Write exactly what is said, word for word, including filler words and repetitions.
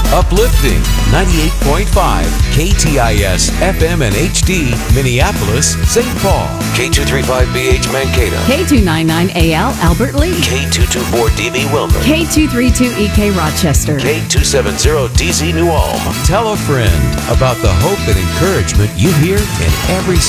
Uplifting ninety-eight point five K T I S F M and H D Minneapolis, Saint Paul. K two thirty-five B H Mankato. K two ninety-nine A L Albert Lee. K two twenty-four D B Wilmer. K two thirty-two E K Rochester. K two seventy D Z New Ulm. Tell a friend about the hope and encouragement you hear in every